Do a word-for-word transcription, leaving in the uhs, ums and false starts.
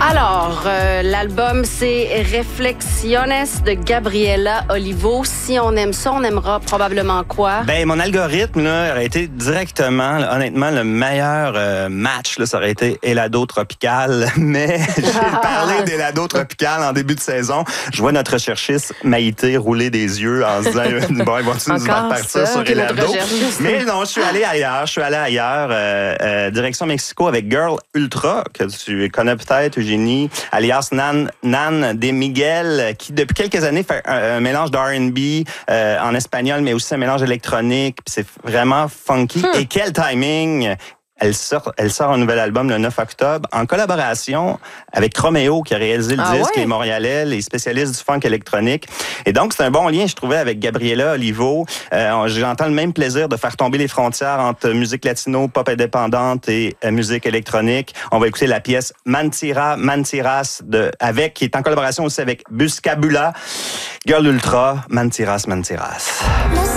Alors, euh, l'album, c'est Reflexiones de Gabriela Olivo. Si on aime ça, on aimera probablement quoi? Ben, mon algorithme là, aurait été directement, là, honnêtement, le meilleur euh, match. Là, ça aurait été Helado Tropical. Mais j'ai parlé d'Helado Tropical en début de saison. Je vois notre recherchiste Maïté rouler des yeux en se disant, bon, ils vont-tu nous faire partir sur Helado? Mais non, je suis allé ailleurs. Je suis allé ailleurs, euh, euh, direction Mexico avec Girl Ultra, que tu connais peut-être, Eugénie, alias Nan, Nan de Miguel, qui depuis quelques années fait un, un mélange d'R and B euh, en espagnol, mais aussi un mélange électronique. Puis c'est vraiment funky. Hmm. Et quel timing! Elle sort, elle sort un nouvel album le neuf octobre en collaboration avec Chromeo qui a réalisé le ah disque, ouais? Les Montréalais, les spécialistes du funk électronique. Et donc, c'est un bon lien, je trouvais, avec Gabriela Olivo. Euh, j'entends le même plaisir de faire tomber les frontières entre musique latino, pop indépendante et euh, musique électronique. On va écouter la pièce Mentira, Mentiras, de, avec, qui est en collaboration aussi avec Buscabula. Girl Ultra, Mentiras, Mentiras.